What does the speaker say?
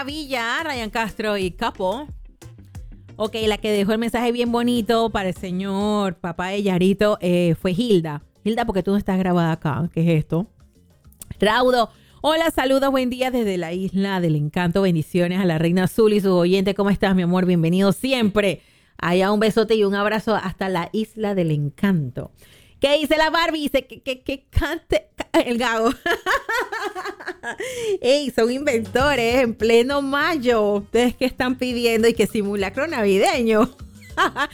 maravilla, Ryan Castro y Capo. Ok, la que dejó el mensaje bien bonito para el señor papá de Yarito fue Hilda. Hilda, ¿por qué tú no estás grabada acá? ¿Qué es esto? Raudo. Hola, saludos, buen día desde la Isla del Encanto. Bendiciones a la Reina Azul y sus oyentes. ¿Cómo estás, mi amor? Bienvenido siempre. Allá un besote y un abrazo hasta la Isla del Encanto. ¿Qué dice la Barbie? Dice que cante el gago. Ey, son inventores en pleno mayo. ¿Ustedes qué están pidiendo? Y que simulacro navideño.